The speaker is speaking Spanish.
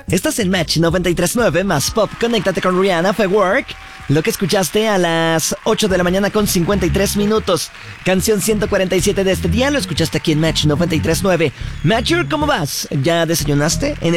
Estás en Match 93.9 más Pop. Conéctate con Rihanna, fue Work. Lo que escuchaste a las 8 de la mañana con 53 minutos. Canción 147 de este día. Lo escuchaste aquí en Match 93.9. Matcher, ¿cómo vas? ¿Ya desayunaste?